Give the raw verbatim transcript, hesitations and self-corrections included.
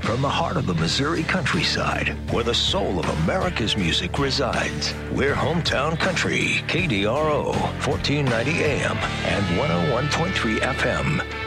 from the heart of the Missouri countryside, where the soul of America's music resides. We're Hometown Country, K D R O, fourteen ninety A M and one oh one point three F M.